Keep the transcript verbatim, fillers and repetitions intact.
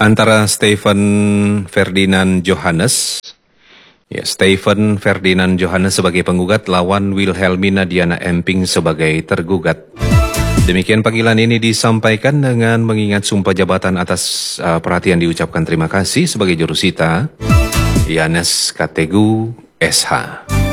antara Stephen Ferdinand Johannes, ya, Stephen Ferdinand Johannes sebagai penggugat lawan Wilhelmina Diana Emping sebagai tergugat. Demikian panggilan ini disampaikan dengan mengingat sumpah jabatan atas uh, perhatian diucapkan terima kasih sebagai jurusita Yanes Kategu S H.